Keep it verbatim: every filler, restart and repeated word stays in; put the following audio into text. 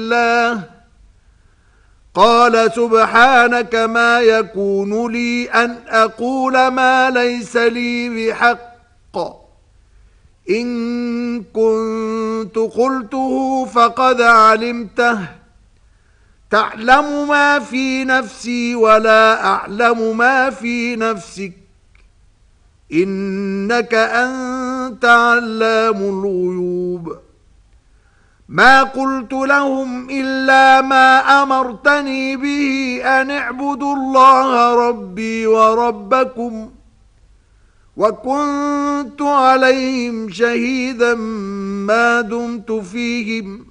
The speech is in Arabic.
الله قال سبحانك ما يكون لي أن أقول ما ليس لي بحق إن كنت قلته فقد علمته تعلم ما في نفسي ولا أعلم ما في نفسك إنك أنت علام الغيوب ما قلت لهم إلا ما أمرتني به أن اعبدوا الله ربي وربكم وكنت عليهم شهيدا ما دمت فيهم